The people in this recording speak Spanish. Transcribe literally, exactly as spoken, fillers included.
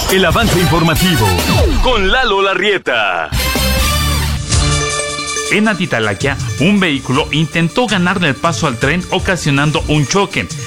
El avance informativo con Lalo Larrieta. En Atitalaquia, un vehículo intentó ganarle el paso al tren ocasionando un choque.